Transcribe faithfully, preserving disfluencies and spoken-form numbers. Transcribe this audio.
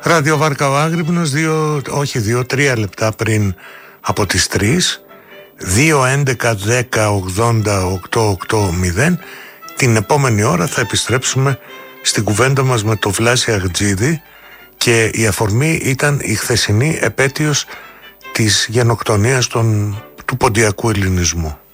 Ραδιοβάρκα ο Άγρυπνος, δύο, όχι δύο, τρία λεπτά πριν από τις τρεις, δύο έντεκα δέκα ογδόντα οκτώ οκτώ μηδέν. Την επόμενη ώρα θα επιστρέψουμε στην κουβέντα μας με το Βλάση Αγτζίδη και η αφορμή ήταν η χθεσινή επέτειος της γενοκτονίας των, του ποντιακού ελληνισμού.